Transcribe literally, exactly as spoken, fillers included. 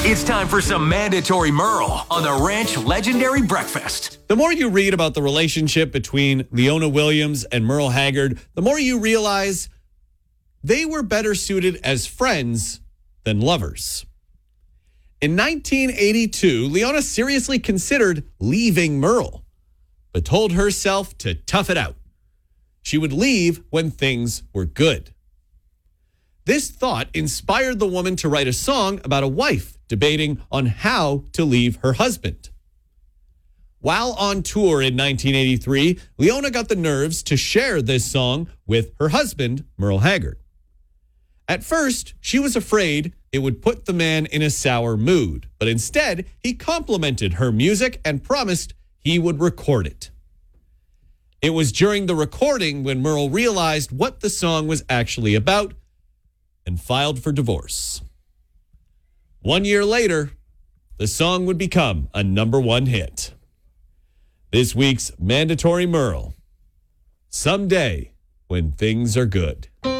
It's time for some mandatory Merle on the Ranch Legendary Breakfast. The more you read about the relationship between Leona Williams and Merle Haggard, the more you realize they were better suited as friends than lovers. In nineteen eighty-two, Leona seriously considered leaving Merle, but told herself to tough it out. She would leave when things were good. This thought inspired the woman to write a song about a wife debating on how to leave her husband. While on tour in nineteen eighty-three, Leona got the nerves to share this song with her husband, Merle Haggard. At first, she was afraid it would put the man in a sour mood, but instead, he complimented her music and promised he would record it. It was during the recording when Merle realized what the song was actually about and filed for divorce. One year later, the song would become a number one hit. This week's Mandatory Merle. Someday when things are good.